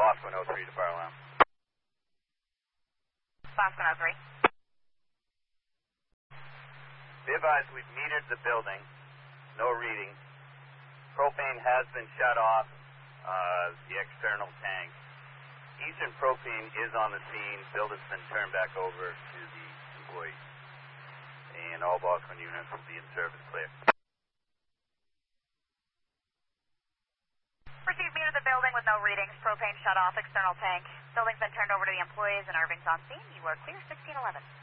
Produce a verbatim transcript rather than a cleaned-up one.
Bosco oh three to fire alarm. Bosco oh three. Be advised, we've metered the building. No reading. Propane has been shut off, uh, the external tank. Eastern Propane is on the scene. Building's been turned back over to the employees. And all Bosco units will be in service clear. Received meter the building with no readings. Propane shut off, external tank. Building's been turned over to the employees and Irving's on scene. You are clear, sixteen eleven.